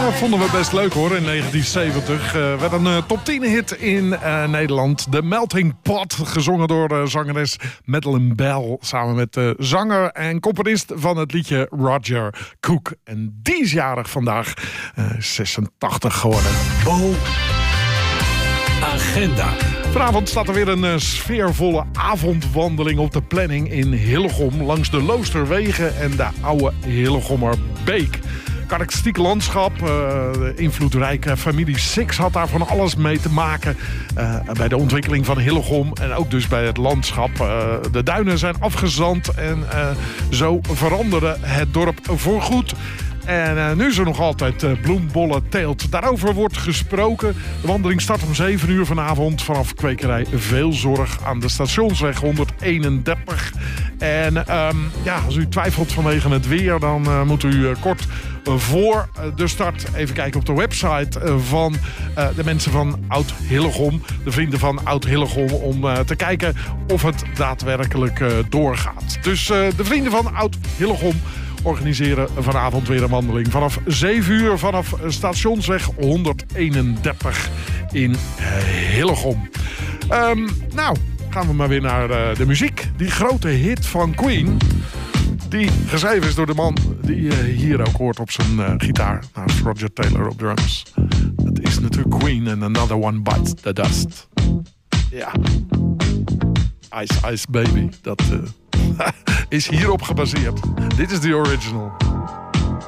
Vonden we best leuk hoor, in 1970. Werd een top 10 hit in Nederland. The Melting Pot, gezongen door zangeres Madeleine Bell. Samen met de zanger en componist van het liedje Roger Cook. En die is jarig vandaag, 86 geworden. Bo Agenda. Vanavond staat er weer een sfeervolle avondwandeling op de planning in Hillegom. Langs de Loosterwegen en de oude Hillegommerbeek. Karakteristiek landschap, de invloedrijke familie Six had daar van alles mee te maken. Bij de ontwikkeling van Hillegom en ook dus bij het landschap. De duinen zijn afgezand en zo veranderde het dorp voorgoed. En nu is er nog altijd bloembollen teelt. Daarover wordt gesproken. De wandeling start om 7 uur vanavond vanaf kwekerij Veelzorg aan de Stationsweg 131. En als u twijfelt vanwege het weer, dan moet u kort voor de start even kijken op de website van de mensen van Oud-Hillegom. De vrienden van Oud-Hillegom, om te kijken of het daadwerkelijk doorgaat. Dus de vrienden van Oud-Hillegom organiseren vanavond weer een wandeling vanaf 7 uur vanaf Stationsweg 131 in Hillegom. Gaan we maar weer naar de muziek. Die grote hit van Queen, die geschreven is door de man die je hier ook hoort op zijn gitaar, naast Roger Taylor op drums. Dat is natuurlijk Queen en Another One Bites the Dust. Ja. Ice Ice Baby, dat is hierop gebaseerd. Dit is de original.